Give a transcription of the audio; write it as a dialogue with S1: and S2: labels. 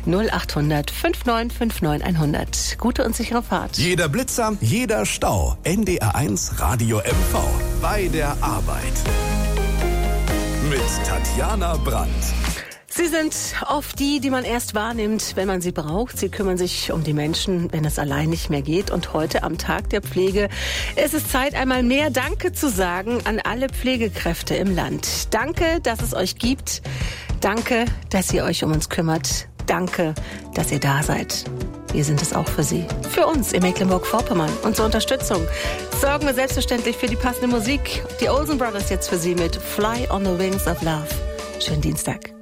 S1: 0800 5959 100. Gute und sichere Fahrt.
S2: Jeder Blitzer, jeder Stau. NDR1 Radio MV. Bei der Arbeit. Mit Tatjana Brandt.
S1: Sie sind oft die man erst wahrnimmt, wenn man sie braucht. Sie kümmern sich um die Menschen, wenn es allein nicht mehr geht. Und heute am Tag der Pflege ist es Zeit, einmal mehr Danke zu sagen an alle Pflegekräfte im Land. Danke, dass es euch gibt. Danke, dass ihr euch um uns kümmert. Danke, dass ihr da seid. Wir sind es auch für Sie. Für uns in Mecklenburg-Vorpommern. Und zur Unterstützung sorgen wir selbstverständlich für die passende Musik. Die Olsen Brothers jetzt für Sie mit Fly on the Wings of Love. Schönen Dienstag.